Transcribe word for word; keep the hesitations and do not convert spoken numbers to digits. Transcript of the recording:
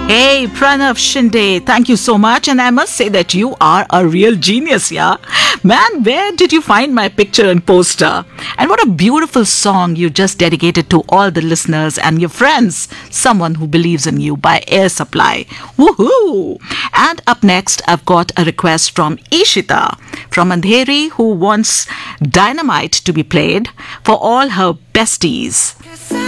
Hey, Pranav Shinde, thank you so much. And I must say that you are a real genius, yeah? Man, where did you find my picture and poster? And what a beautiful song you just dedicated to all the listeners and your friends. Someone Who Believes in You by Air Supply. Woohoo! And up next, I've got a request from Ishita from Andheri, who wants Dynamite to be played for all her besties.